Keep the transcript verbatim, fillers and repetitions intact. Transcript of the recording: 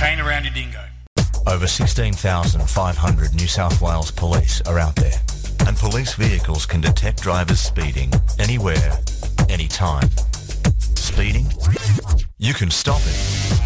chain around your dingo. Over sixteen thousand five hundred New South Wales police are out there, and police vehicles can detect drivers speeding anywhere, anytime. Speeding? You can stop it.